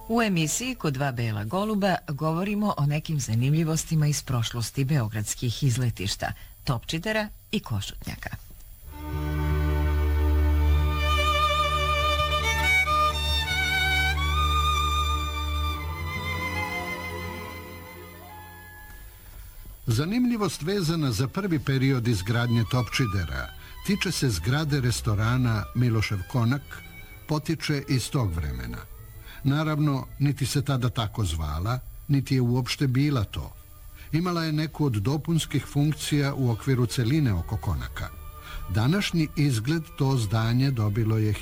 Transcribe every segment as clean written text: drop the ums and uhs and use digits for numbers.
U emisiji Kod dva bela goluba govorimo o nekim zanimljivostima iz prošlosti beogradskih izletišta, Topčidera i Košutnjaka. Zanimljivost vezana za prvi period izgradnje Topčidera tiče se zgrade restorana Milošev Konak, potiče iz tog vremena. Naravno, niti se tada tako zvala, niti je uopšte bila to. Imala je neku od dopunskih funkcija u okviru celine oko Konaka. Današnji izgled to zdanje dobilo je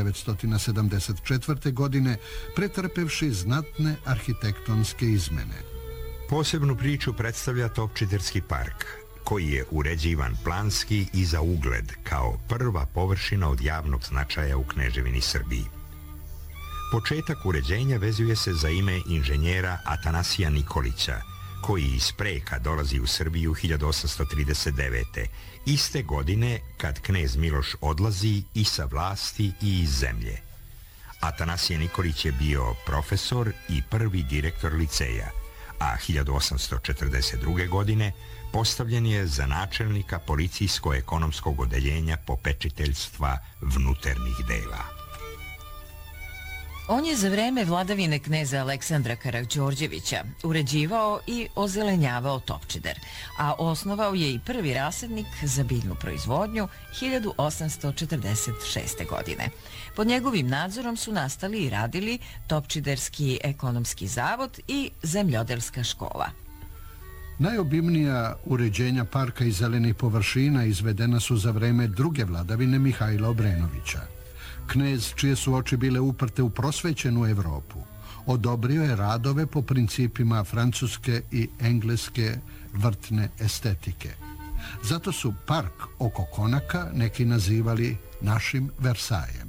1974. godine, pretrpevši znatne arhitektonske izmene. Posebnu priču predstavlja Topčiderski park, koji je uređivan planski i za ugled kao prva površina od javnog značaja u Kneževini Srbiji. Početak uređenja vezuje se za ime inženjera Atanasija Nikolića, koji iz Preka dolazi u Srbiju 1839. iste godine kad knez Miloš odlazi i sa vlasti i iz zemlje. Atanasije Nikolić je bio profesor i prvi direktor liceja, a 1842. godine postavljen je za načelnika policijsko-ekonomskog odeljenja popečiteljstva vnuternih dela. On je za vreme vladavine kneza Aleksandra Karađorđevića uređivao i ozelenjavao Topčider, a osnovao je i prvi rasadnik za biljnu proizvodnju 1846. godine. Pod njegovim nadzorom su nastali i radili Topčiderski ekonomski zavod i zemljodelska škola. Najobimnija uređenja parka i zelenih površina izvedena su za vreme druge vladavine Mihajla Obrenovića. Knez, čije su oči bile uprte u prosvećenu Evropu, odobrio je radove po principima francuske i engleske vrtne estetike. Zato su park oko Konaka neki nazivali našim Versajem.